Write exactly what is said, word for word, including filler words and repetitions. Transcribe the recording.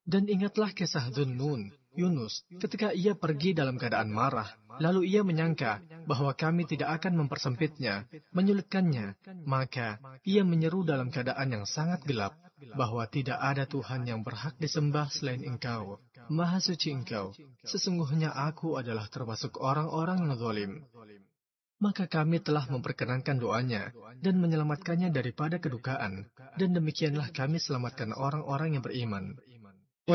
Dan ingatlah kisah Dhunnun, Yunus, ketika ia pergi dalam keadaan marah, lalu ia menyangka bahwa kami tidak akan mempersempitnya, menyulitkannya, maka ia menyeru dalam keadaan yang sangat gelap, bahwa tidak ada Tuhan yang berhak disembah selain Engkau. Maha suci Engkau, sesungguhnya aku adalah termasuk orang-orang yang zalim. Maka kami telah memperkenankan doanya dan menyelamatkannya daripada kedukaan, dan demikianlah kami selamatkan orang-orang yang beriman.